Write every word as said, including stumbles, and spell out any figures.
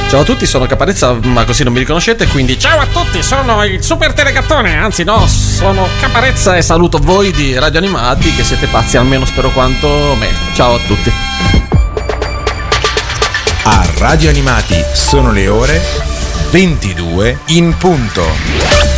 Ciao a tutti, sono Caparezza, ma così non mi riconoscete, quindi ciao a tutti, sono il Super Telegattone, anzi no, sono Caparezza e saluto voi di Radio Animati che siete pazzi almeno spero quanto me. Ciao a tutti. A Radio Animati sono le ore ventidue in punto.